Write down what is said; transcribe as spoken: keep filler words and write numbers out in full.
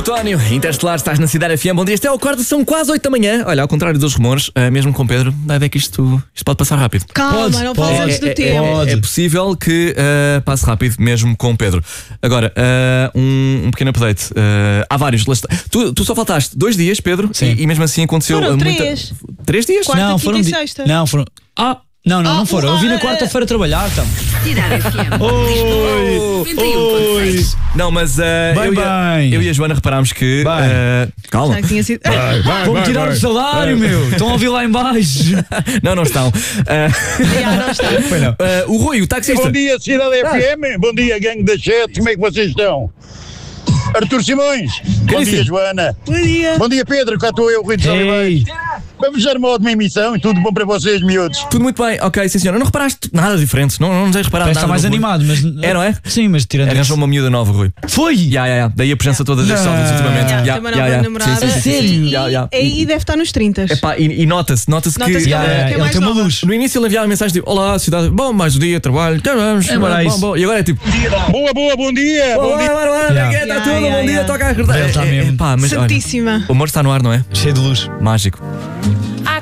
Plutónio, Interestelar, estás na Cidade F M. Bom dia, este é o quarto, são quase oito da manhã. Olha, ao contrário dos rumores, uh, mesmo com Pedro, vai ver que isto, isto pode passar rápido. Calma, Pode, não pode. fales antes do é, tempo. é, é, é possível que uh, passe rápido mesmo com Pedro. Agora, uh, um, um pequeno update. Uh, há vários. Tu, tu só faltaste dois dias, Pedro, Sim. e, e mesmo assim aconteceu. Foram muita... três. Três dias? Quarta, não, quinta foram e di- sexta. Não, foram. Ah, não, não, Ah, não foram. Eu vim na ah, quarta-feira trabalhar, então. Cidade F M. Oi! Oi! Não, mas uh, Bem, eu, e a, bem. eu e a Joana reparámos que. Bem. Uh, calma. Já que tinha sido. Vão-me tirar o salário, meu! Estão a ouvir lá em baixo! Não, não estão. Uh, Já não está. Foi não. uh, o Rui, o taxista. Bom dia, Cidade F M. Bom dia, gangue da Chat. Como é que vocês estão? Artur Simões. Bom dia, Joana. Bom dia. Bom dia, Pedro. Cá estou eu, Rui dos Ei. Oliveiros. Vamos dar uma ótima emissão e tudo bom para vocês, miúdos. Tudo muito bem, ok, sim senhora. Não reparaste nada diferente, não, não nos tens reparado Parece nada. estar mais no Rui. animado, mas. É, não é? Sim, mas tirando. Arranjou isso- uma miúda nova, Rui. Foi! Ya, ya, ya. Daí a presença toda das Não. saudas ultimamente. Já, Ya, tem uma ya, nova ya. namorada. Sim, sim, sim, sim. Sério? Ya, ya. E, e deve estar nos trinta. Epá, e, e nota-se, nota-se que. Nota-se que Ya, ela- ya, que é ele mais tem uma nova. luz. No início ele enviava mensagem tipo: Olá, cidade, bom, mais um dia, trabalho, caramba, É, bora bom, isso. bom. E agora é tipo: Boa, boa, bom dia. Bora, Bom dia. bora, bora, Ya. está Ya, tudo, ya, bom dia, ya. toca a acordar. Ele tá É, é, mesmo. pá, mas olha, Santíssima. o amor está no ar, não é? Cheio de luz. Mágico.